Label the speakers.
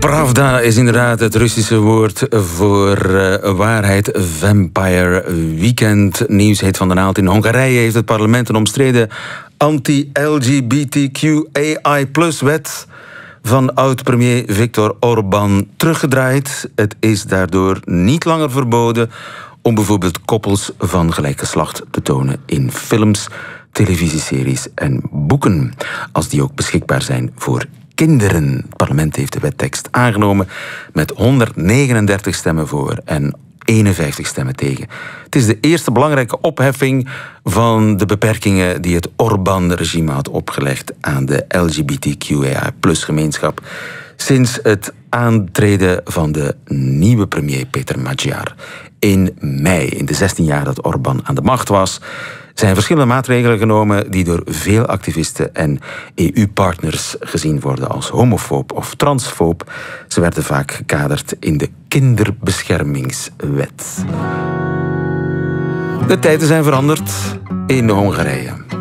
Speaker 1: Pravda is inderdaad het Russische woord voor waarheid. Vampire Weekend. Nieuws heet Van der Naald. In Hongarije heeft het parlement een omstreden anti-LGBTQAI+-wet van oud-premier Viktor Orbán teruggedraaid. Het is daardoor niet langer verboden om bijvoorbeeld koppels van gelijk geslacht te tonen in films, televisieseries en boeken, als die ook beschikbaar zijn voor kinderen. Het parlement heeft de wettekst aangenomen met 139 stemmen voor en 51 stemmen tegen. Het is de eerste belangrijke opheffing van de beperkingen die het Orbán-regime had opgelegd aan de LGBTQIA+-gemeenschap sinds het aantreden van de nieuwe premier Peter Magyar. In mei, in de 16 jaar dat Orbán aan de macht was, zijn verschillende maatregelen genomen die door veel activisten en EU-partners gezien worden als homofoob of transfoob. Ze werden vaak gekaderd in de kinderbeschermingswet. De tijden zijn veranderd in Hongarije.